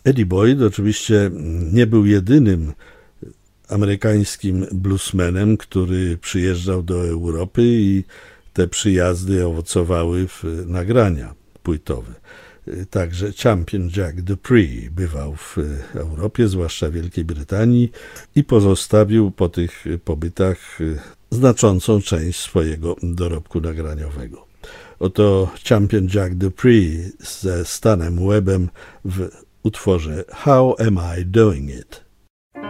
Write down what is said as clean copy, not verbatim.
Eddie Boyd oczywiście nie był jedynym amerykańskim bluesmanem, który przyjeżdżał do Europy i te przyjazdy owocowały w nagrania płytowe. Także Champion Jack Dupree bywał w Europie, zwłaszcza w Wielkiej Brytanii, i pozostawił po tych pobytach znaczącą część swojego dorobku nagraniowego. Oto Champion Jack Dupree ze Stanem Webbem w utworze How Am I Doing It?